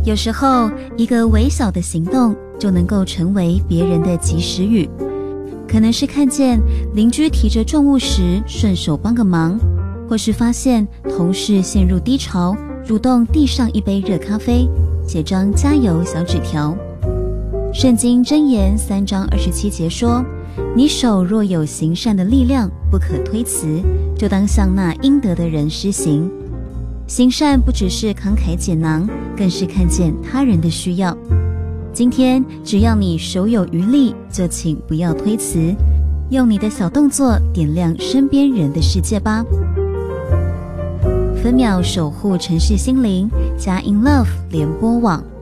有时候，一个微小的行动就能够成为别人的及时雨。可能是看见邻居提着重物时顺手帮个忙，或是发现同事陷入低潮，主动递上一杯热咖啡，写张加油小纸条。圣经箴言3章27节说，你手若有行善的力量，不可推辞，就当向那应得的人施行。行善不只是慷慨解囊，更是看见他人的需要。今天只要你手有余力，就请不要推辞，用你的小动作点亮身边人的世界吧。分秒守护城市心灵，佳音 Love 联播网。